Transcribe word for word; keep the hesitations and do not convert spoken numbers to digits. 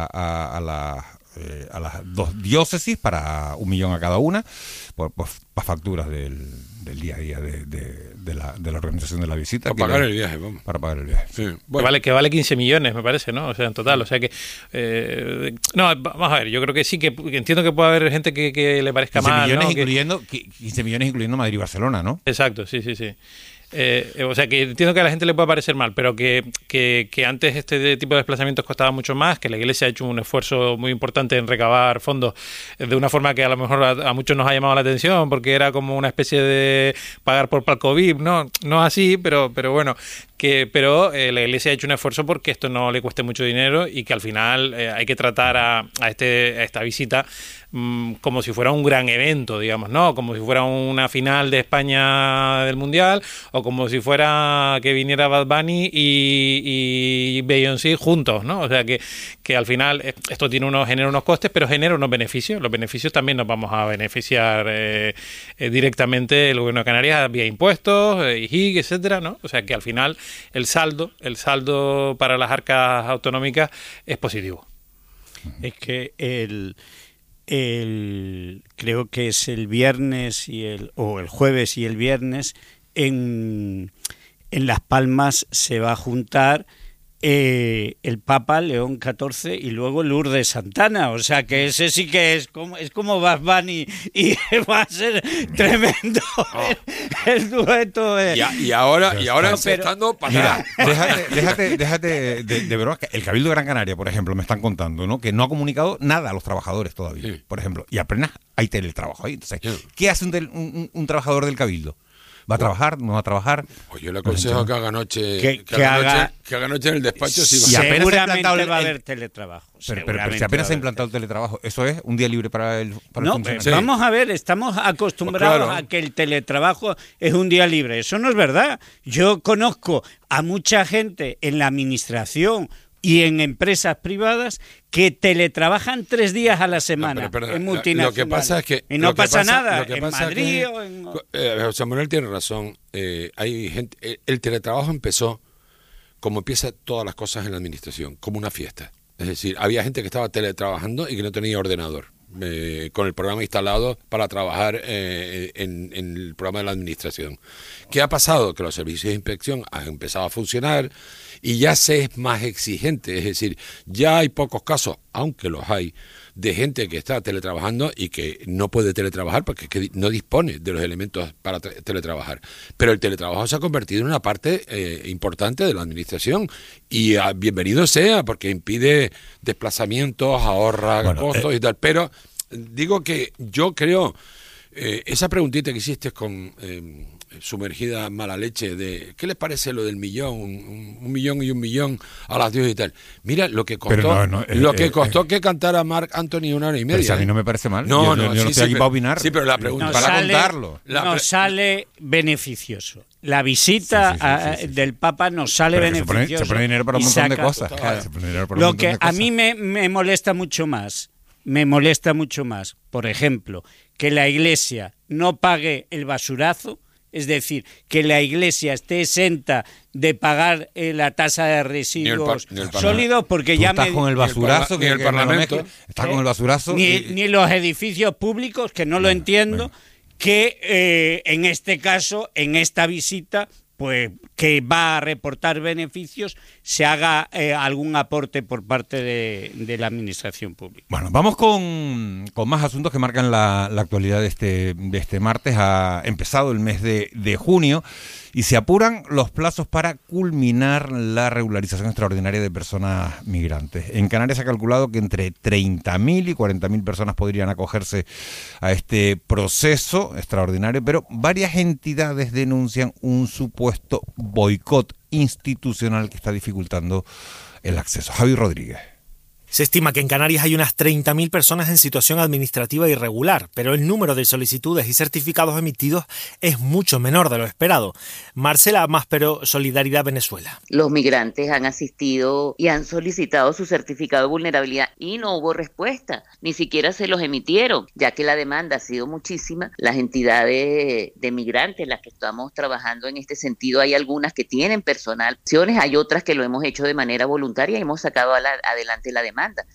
a, a las eh, a las dos diócesis para un millón a cada una por, por, por facturas del, del día a día de, de, de, la, de la organización de la visita. Para pagar le, el viaje, vamos. Para pagar el viaje. Sí. Bueno. Que, vale, que vale quince millones, me parece, ¿no? O sea, en total. O sea que... Eh, no, vamos a ver, yo creo que sí, que, que entiendo que puede haber gente que, que le parezca quince mal, millones ¿no? incluyendo, que, quince millones incluyendo Madrid y Barcelona, ¿no? Exacto, sí, sí, sí. Eh, o sea, que entiendo que a la gente le puede parecer mal, pero que, que, que antes este tipo de desplazamientos costaba mucho más, que la Iglesia ha hecho un esfuerzo muy importante en recabar fondos de una forma que a lo mejor a, a muchos nos ha llamado la atención, porque era como una especie de pagar por palco V I P, no, no así, pero, pero bueno, que pero eh, la Iglesia ha hecho un esfuerzo porque esto no le cueste mucho dinero y que al final eh, hay que tratar a, a, este, a esta visita mmm, como si fuera un gran evento, digamos, ¿no? Como si fuera una final de España del Mundial, o como si fuera que viniera Bad Bunny y, y Beyoncé juntos, ¿no? O sea que, que al final esto tiene unos, genera unos costes, pero genera unos beneficios. Los beneficios también nos vamos a beneficiar eh, eh, directamente el gobierno de Canarias vía impuestos, eh, I G I C, etcétera, ¿no? O sea que al final el saldo, el saldo para las arcas autonómicas es positivo. Es que el el creo que es el viernes y el o el jueves y el viernes en, en Las Palmas se va a juntar eh, el Papa León catorce y luego Lourdes Santana, o sea que ese sí que es como es como Bad Bunny y va a ser tremendo oh. el, el dueto. Eh. Y, y ahora y ahora estando para déjate déjate déjate de, de verdad que el Cabildo de Gran Canaria, por ejemplo, me están contando, ¿no? Que no ha comunicado nada a los trabajadores todavía, sí. Por ejemplo, y apenas hay teletrabajo ahí. Entonces, sí. ¿Qué hace un, un, un trabajador del Cabildo? ¿Va a trabajar? ¿No va a trabajar? Pues yo le aconsejo que haga noche que, que, que, haga, haga, noche, que haga noche en el despacho. Si y va. Seguramente el, va a haber teletrabajo. Pero, pero, pero si apenas se ha implantado el teletrabajo, ¿eso es un día libre para el, para no, el funcionario? Sí. Vamos a ver, estamos acostumbrados pues claro. a que el teletrabajo es un día libre. Eso no es verdad. Yo conozco a mucha gente en la administración y en empresas privadas que teletrabajan tres días a la semana no, pero, pero, en multinacionales. Lo que pasa es que y no pasa, pasa nada lo que en pasa Madrid que, o en... eh, José Manuel tiene razón. Eh, hay gente. El, el teletrabajo empezó como empieza todas las cosas en la administración, como una fiesta. Es decir, había gente que estaba teletrabajando y que no tenía ordenador. Eh, con el programa instalado para trabajar eh, en, en el programa de la administración. ¿Qué ha pasado? Que los servicios de inspección han empezado a funcionar y ya se es más exigente, es decir, ya hay pocos casos, aunque los hay, de gente que está teletrabajando y que no puede teletrabajar porque es que no dispone de los elementos para teletrabajar. Pero el teletrabajo se ha convertido en una parte eh, importante de la administración y ah, bienvenido sea porque impide desplazamientos, ahorra bueno, costos eh, y tal. Pero digo que yo creo, eh, esa preguntita que hiciste con... Eh, sumergida mala leche de ¿qué les parece lo del millón? Un, un, un millón y un millón a las diez y tal. Mira lo que costó, no, no, eh, lo que eh, costó eh, que cantara Marc Anthony una hora y media. Pero si a mí no me parece mal. No, yo, no, yo, yo sí, no estoy sí, aquí pero, para opinar. Sí, pero la pregunta nos para sale, contarlo. La pre- nos sale beneficioso. La visita sí, sí, sí, sí, sí, sí. del Papa nos sale pero beneficioso. Se pone, se pone dinero para un montón saca, de cosas. Claro. Se pone dinero para un lo montón que de a cosas. mí me, me molesta mucho más, me molesta mucho más, por ejemplo, que la Iglesia no pague el basurazo. Es decir, que la Iglesia esté exenta de pagar eh, la tasa de residuos ni el par- ni el sólidos porque Tú ya estás me... con el basurazo ni el, que, par- que ni el Parlamento no estás ¿eh? con el basurazo ni, y... ni los edificios públicos que no bueno, lo entiendo bueno. que eh, en este caso, en esta visita pues que va a reportar beneficios, se haga eh, algún aporte por parte de, de la administración pública. Bueno, vamos con, con más asuntos que marcan la, la actualidad de este, de este martes. Ha empezado el mes de, de junio y se apuran los plazos para culminar la regularización extraordinaria de personas migrantes. En Canarias se ha calculado que entre treinta mil y cuarenta mil personas podrían acogerse a este proceso extraordinario, pero varias entidades denuncian un supuesto boicot institucional que está dificultando el acceso. Javi Rodríguez. Se estima que en Canarias hay unas treinta mil personas en situación administrativa irregular, pero el número de solicitudes y certificados emitidos es mucho menor de lo esperado. Marcela Máspero, Solidaridad Venezuela. Los migrantes han asistido y han solicitado su certificado de vulnerabilidad y no hubo respuesta, ni siquiera se los emitieron, ya que la demanda ha sido muchísima. Las entidades de migrantes, las que estamos trabajando en este sentido, hay algunas que tienen personal, hay otras que lo hemos hecho de manera voluntaria y hemos sacado a la, adelante la demanda.